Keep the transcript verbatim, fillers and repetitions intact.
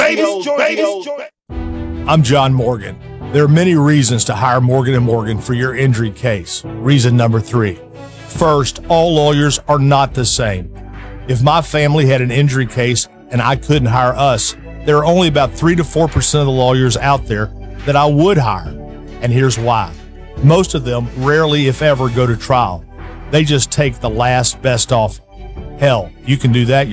babies, babies. I'm John Morgan. There are many reasons to hire Morgan and Morgan for your injury case. Reason number three. First, all lawyers are not the same. If my family had an injury case and I couldn't hire us, there are only about three to four percent of the lawyers out there that I would hire. And here's why. Most of them rarely, if ever, go to trial. They just take the last best offer. Hell, you can do that